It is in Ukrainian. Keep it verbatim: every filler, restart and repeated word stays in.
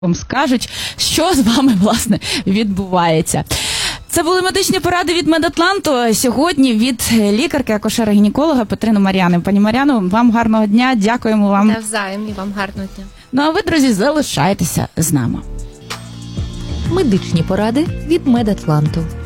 вам скажуть, що з вами, власне, відбувається. Це були медичні поради від Медатланту. Сьогодні від лікарки, акушера-гінеколога Петрини Мар'яни. Пані Мар'яно, вам гарного дня, дякуємо вам. Навзаєм, і вам гарного дня. Ну а ви, друзі, залишайтеся з нами. Медичні поради від Медатланту.